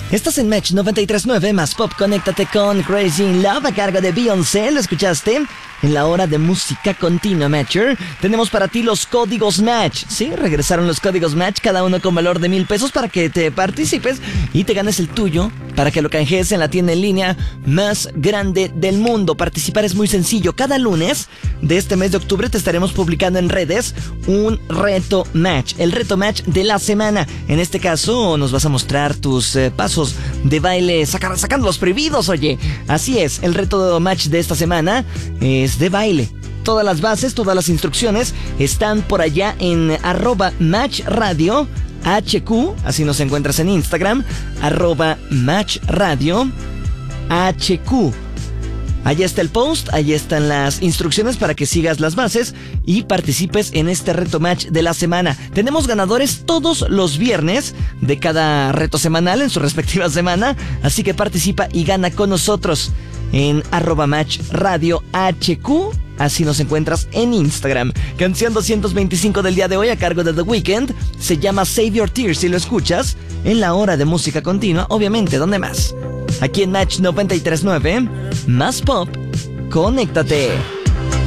Estás en Match 93.9 más Pop. Conéctate con Crazy in Love a cargo de Beyoncé. ¿Lo escuchaste? En la hora de música continua, Matcher, tenemos para ti los códigos Match. Sí, regresaron los códigos Match, cada uno con valor de 1,000 pesos para que te participes y te ganes el tuyo, para que lo canjees en la tienda en línea más grande del mundo. Participar es muy sencillo. Cada lunes de este mes de octubre te estaremos publicando en redes un reto Match, el reto Match de la semana. En este caso nos vas a mostrar tus pasos de baile sacando los prohibidos, oye. Así es, el reto Match de esta semana es de baile. Todas las bases, todas las instrucciones están por allá en @matchradio HQ, así nos encuentras en Instagram, @matchradio HQ. Allá está el post, allá están las instrucciones para que sigas las bases y participes en este reto Match de la semana. Tenemos ganadores todos los viernes de cada reto semanal en su respectiva semana, así que participa y gana con nosotros en @matchradio HQ. Así nos encuentras en Instagram. Canción 225 del día de hoy a cargo de The Weeknd. Se llama Save Your Tears y lo escuchas en la hora de música continua. Obviamente, ¿dónde más? Aquí en Match 93.9, más Pop. Conéctate.